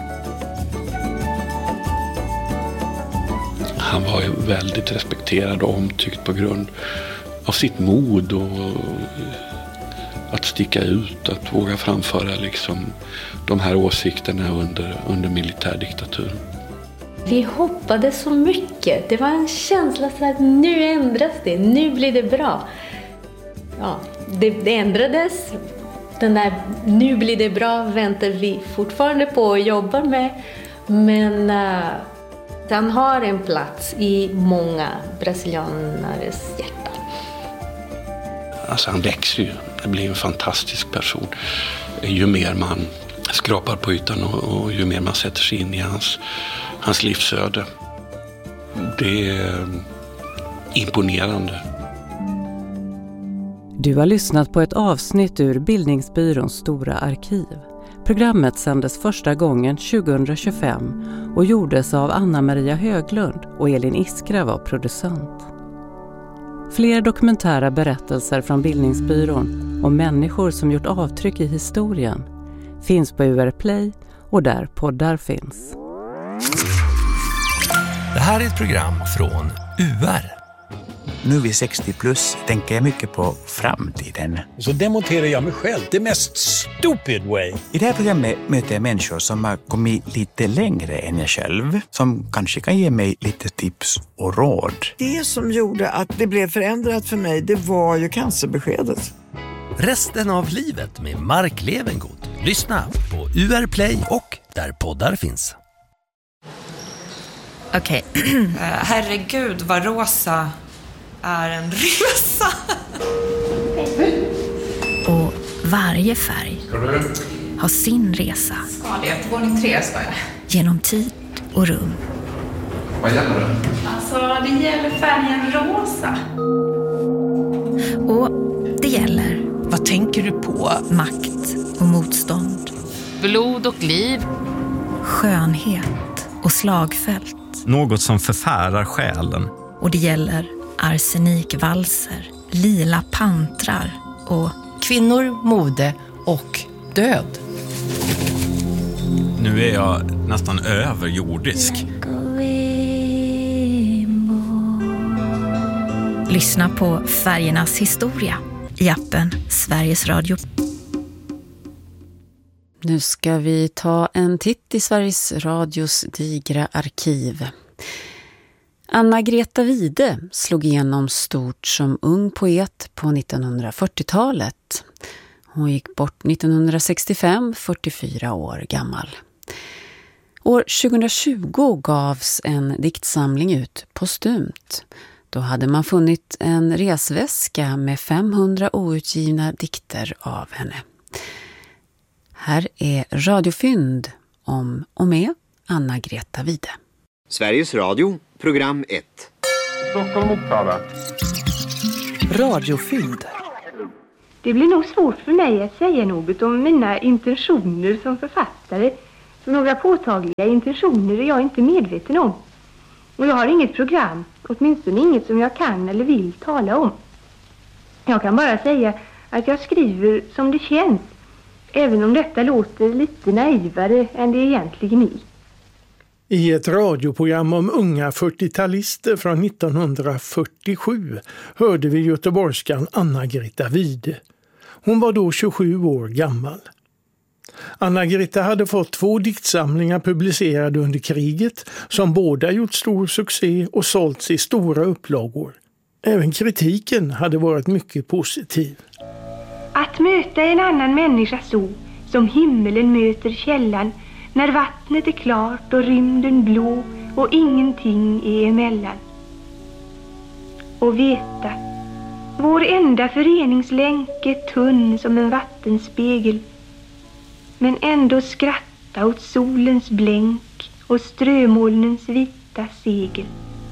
Han var ju väldigt respekterad och omtyckt på grund av sitt mod och att sticka ut, att våga framföra liksom de här åsikterna under, under militärdiktaturen. Vi hoppades så mycket. Det var en känsla så att nu ändras det, nu blir det bra. Ja, det, det ändrades. Den där nu blir det bra väntar vi fortfarande på och jobbar med. Men uh, han har en plats i många brasilianares hjärta. Alltså han växer ju. Det blir en fantastisk person. Ju mer man skrapar på ytan och, och ju mer man sätter sig in i hans, hans livsöde. Det är imponerande. Du har lyssnat på ett avsnitt ur Bildningsbyråns stora arkiv. Programmet sändes första gången tjugohundratjugofem och gjordes av Anna-Maria Höglund och Elin Iskra var producent. Fler dokumentära berättelser från Bildningsbyrån om människor som gjort avtryck i historien finns på U R Play och där poddar finns. Det här är ett program från U R. Nu vid sextio plus tänker jag mycket på framtiden. Så demonterar jag mig själv, det mest stupid way. I det här programmet möter jag människor som har kommit lite längre än jag själv. Som kanske kan ge mig lite tips och råd. Det som gjorde att det blev förändrat för mig, det var ju cancerbeskedet. Resten av livet med Mark Levengood. Lyssna på U R Play och där poddar finns. Okej, okay. Herregud vad rosa är en resa. Och varje färg har sin resa. Ska det? Till våning tre ska jag. Genom tid och rum. Vad gäller det? Alltså, det gäller färgen rosa. Och det gäller... Vad tänker du på? Makt och motstånd. Blod och liv. Skönhet och slagfält. Något som förfärar själen. Och det gäller arsenikvalser, lila pantrar och kvinnor, mode och död. Nu är jag nästan överjordisk. Lyssna på Färgernas historia i appen Sveriges Radio. Nu ska vi ta en titt i Sveriges Radios digra arkiv. Anna-Greta Wide slog igenom stort som ung poet på nittonhundrafyrtiotalet. Hon gick bort nittonhundrasextiofem, fyrtiofyra år gammal. År tjugohundratjugo gavs en diktsamling ut postumt. Då hade man funnit en resväska med femhundra outgivna dikter av henne. Här är radiofynd om och med Anna-Greta Wide. Sveriges Radio, program ett. Stockholm Uppsala. Radiofynd. Det blir nog svårt för mig att säga något om mina intentioner som författare. Så några påtagliga intentioner är jag inte medveten om. Och jag har inget program, åtminstone inget som jag kan eller vill tala om. Jag kan bara säga att jag skriver som det känns, även om detta låter lite naivare än det egentligen är. I ett radioprogram om unga fyrtiotalister från nittonhundrafyrtiosju hörde vi göteborgskan Anna-Greta Wide. Hon var då tjugosju år gammal. Anna-Greta hade fått två diktsamlingar publicerade under kriget som båda gjort stor succé och sålts i stora upplagor. Även kritiken hade varit mycket positiv. Att möta en annan människa så som himmelen möter källan, när vattnet är klart och rymden blå och ingenting är emellan. Och veta, vår enda föreningslänk är tunn som en vattenspegel, men ändå skratta åt solens blänk och strömolnens vita segel.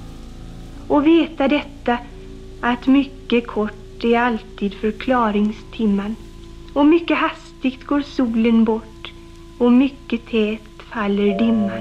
Och veta detta, att mycket kort är alltid förklaringstimman, och mycket hastigt går solen bort och mycket tät faller dimman.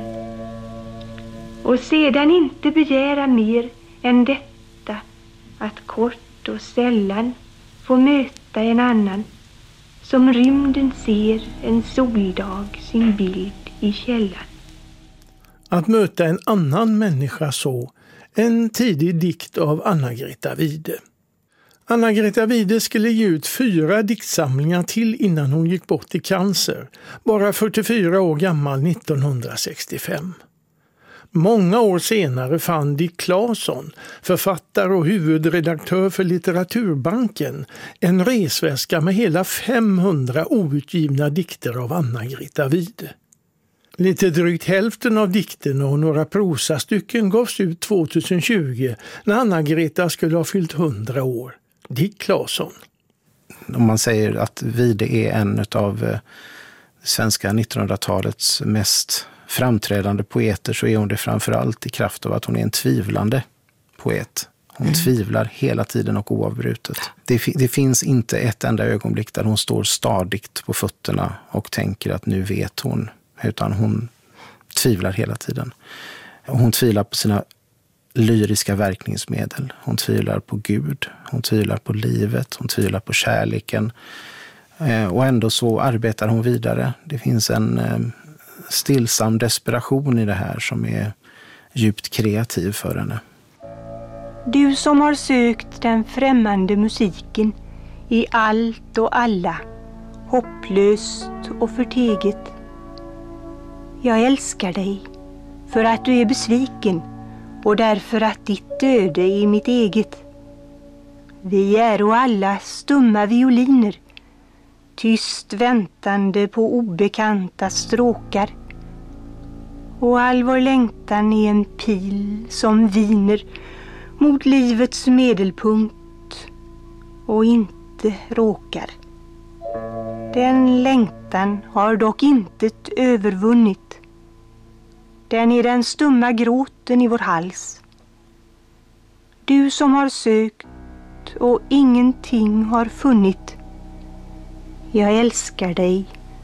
Och sedan inte begära mer än detta, att kort och sällan få möta en annan, som rymden ser en soldag sin bild i källan. Att möta en annan människa så, en tidig dikt av Anna-Greta Wide. Anna-Greta Wide skulle ge ut fyra diktsamlingar till innan hon gick bort i cancer, bara fyrtiofyra år gammal nittonhundrasextiofem. Många år senare fann Dick Claesson, författare och huvudredaktör för Litteraturbanken, en resväska med hela femhundra outgivna dikter av Anna-Greta Wide. Lite drygt hälften av dikterna och några prosastycken gavs ut tjugohundratjugo när Anna-Greta skulle ha fyllt hundra år. Dick Claesson. Om man säger att Wide är en av svenska nittonhundratalets mest framträdande poeter, så är hon det framförallt i kraft av att hon är en tvivlande poet. Hon mm. tvivlar hela tiden och oavbrutet. Det, det finns inte ett enda ögonblick där hon står stadigt på fötterna och tänker att nu vet hon, utan hon tvivlar hela tiden. Hon tvivlar på sina lyriska verkningsmedel. Hon tvivlar på Gud, hon tvivlar på livet, hon tvivlar på kärleken. Och ändå så arbetar hon vidare. Det finns en stillsam desperation i det här som är djupt kreativ för henne. Du som har sökt den främmande musiken i allt och alla, hopplöst och förteget. Jag älskar dig för att du är besviken och därför att ditt öde är mitt eget. Vi är och alla stumma violiner, tyst väntande på obekanta stråkar. Och all vår längtan är en pil som viner mot livets medelpunkt och inte råkar. Den längtan har dock intet övervunnit. Den är den stumma gråten i vår hals. Du som har sökt och ingenting har funnit. Jag älskar dig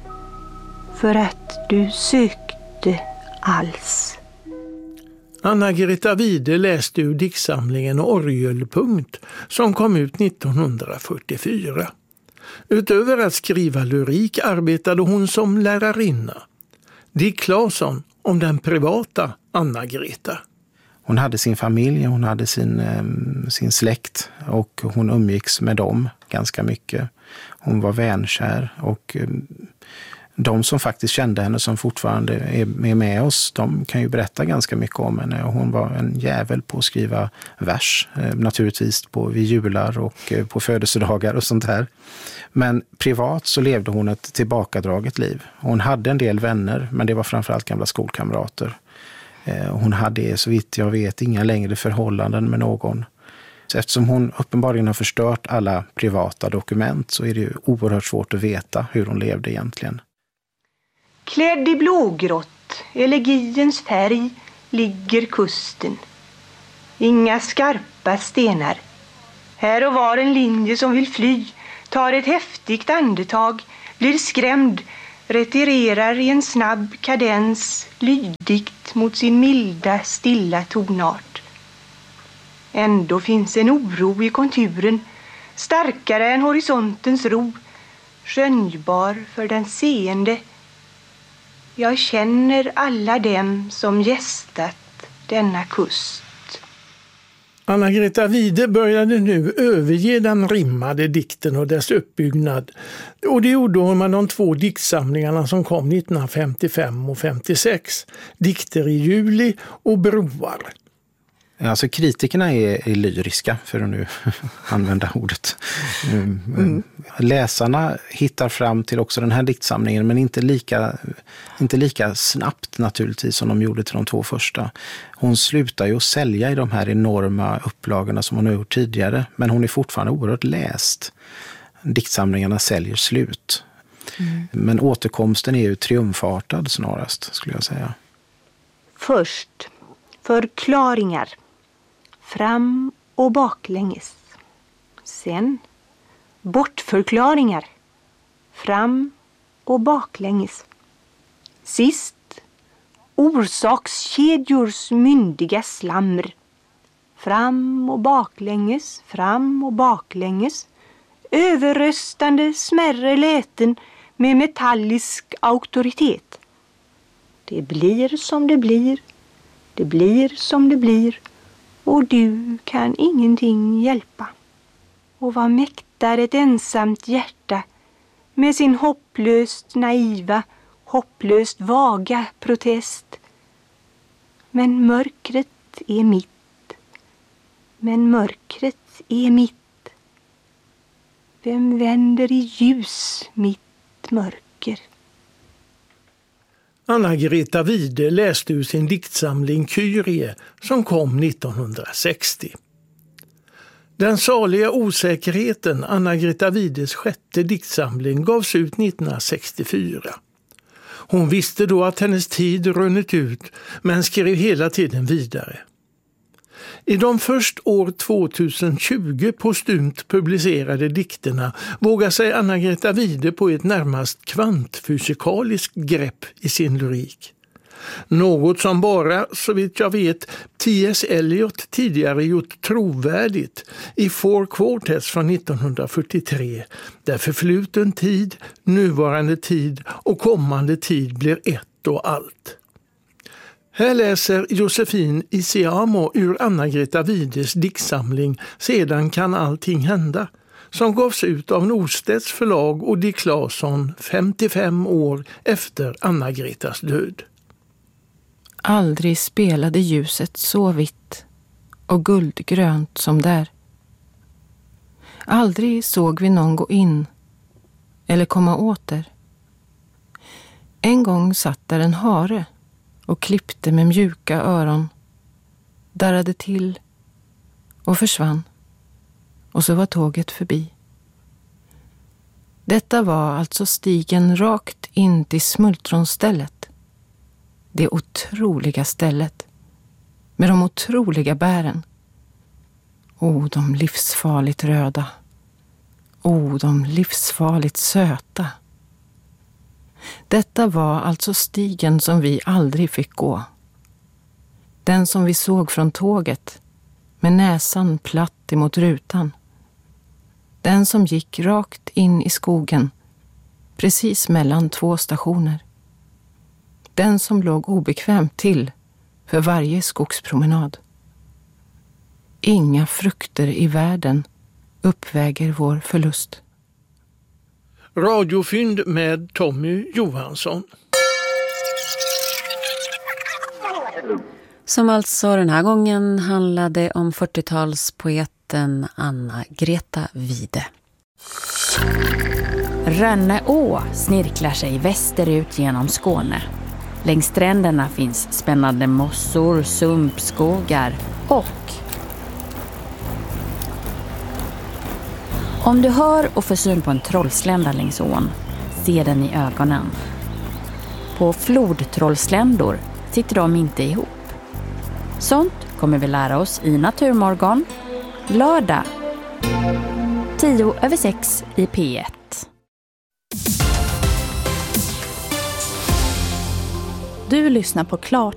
för att du sökte alls. Anna-Greta Wide läste ur diktsamlingen Orgelpunkt som kom ut nittonhundrafyrtiofyra. Utöver att skriva lyrik arbetade hon som lärarinna. Dick Claesson om den privata Anna-Greta. Hon hade sin familj, hon hade sin, sin släkt och hon umgicks med dem ganska mycket. Hon var vänkär och De som faktiskt kände henne, som fortfarande är med oss, de kan ju berätta ganska mycket om henne. Hon var en jävel på att skriva vers, naturligtvis på vid jular och på födelsedagar och sånt här. Men privat så levde hon ett tillbakadraget liv. Hon hade en del vänner, men det var framförallt gamla skolkamrater. Hon hade, så vitt jag vet, inga längre förhållanden med någon. Så eftersom hon uppenbarligen har förstört alla privata dokument så är det ju oerhört svårt att veta hur hon levde egentligen. Klädd i blågrått, elegiens färg, ligger kusten. Inga skarpa stenar. Här och var en linje som vill fly, tar ett häftigt andetag, blir skrämd, retirerar i en snabb kadens, lydigt mot sin milda, stilla tonart. Ändå finns en oro i konturen, starkare än horisontens ro, skönjbar för den seende. Jag känner alla dem som gästat denna kust. Anna-Greta Wide började nu överge den rimmade dikten och dess uppbyggnad. Och det gjorde hon med de två diktsamlingarna som kom nittonhundrafemtiofem och femtiosex. Dikter i juli och Broar. Alltså kritikerna är, är lyriska, för att nu använda ordet. Mm. Läsarna hittar fram till också den här diktsamlingen, men inte lika, inte lika snabbt naturligtvis som de gjorde till de två första. Hon slutar ju att sälja i de här enorma upplagorna som hon har gjort tidigare, men hon är fortfarande oerhört läst. Diktsamlingarna säljer slut. Mm. Men återkomsten är ju triumfartad snarast, skulle jag säga. Först förklaringar. Fram och baklänges. Sen bortförklaringar. Fram och baklänges. Sist orsakskedjors myndiga slammer. Fram och baklänges, fram och baklänges. Överröstande smärre läten med metallisk auktoritet. Det blir som det blir. Det blir som det blir. Och du kan ingenting hjälpa. Och vad mäktar ett ensamt hjärta med sin hopplöst naiva, hopplöst vaga protest. Men mörkret är mitt. Men mörkret är mitt. Vem vänder i ljus mitt mörker? Anna-Greta Wide läste ur sin diktsamling Kyrie som kom nittonhundrasextio. Den saliga osäkerheten, Anna-Greta Wides sjätte diktsamling, gavs ut nittonhundrasextiofyra. Hon visste då att hennes tid runnit ut, men skrev hela tiden vidare. I de först år tvåtusentjugo postumt publicerade dikterna vågar sig Anna-Greta Wide på ett närmast kvantfysikaliskt grepp i sin lyrik. Något som bara, så vitt jag vet, T S Eliot tidigare gjort trovärdigt i Four Quartets från nittonhundrafyrtiotre, där förfluten tid, nuvarande tid och kommande tid blir ett och allt. Här läser Josefin Isiamo ur Anna-Greta Wides diktsamling Sedan kan allting hända, som gavs ut av Norstedts förlag och Dick Claesson femtiofem år efter Anna-Gretas död. Aldrig spelade ljuset så vitt och guldgrönt som där. Aldrig såg vi någon gå in eller komma åter. En gång satt där en hare och klippte med mjuka öron, darrade till och försvann, och så var tåget förbi. Detta var alltså stigen rakt in till smultronstället. Det otroliga stället med de otroliga bären. O, de livsfarligt röda. O, de livsfarligt söta. Detta var alltså stigen som vi aldrig fick gå. Den som vi såg från tåget, med näsan platt emot rutan. Den som gick rakt in i skogen, precis mellan två stationer. Den som låg obekvämt till för varje skogspromenad. Inga frukter i världen uppväger vår förlust. Radiofynd med Tommy Johansson. Som alltså den här gången handlade om fyrtiotalspoeten Anna-Greta Wide. Rönneå snirklar sig västerut genom Skåne. Längs stränderna finns spännande mossor, sumpskogar och... Om du hör och får syn på en trollslända längs ån, se den i ögonen. På flodtrollsländor sitter de inte ihop. Sånt kommer vi lära oss i Naturmorgon, lördag, tio över sex i P ett. Du lyssnar på Klart